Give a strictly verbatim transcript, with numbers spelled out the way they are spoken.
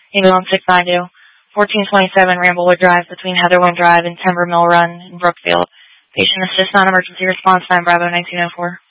Unit one six nine two, fourteen twenty-seven Ramblewood Drive between Heatherwind Drive and Timber Mill Run in Brookfield. Patient assist non-emergency response time Bravo nineteen oh four.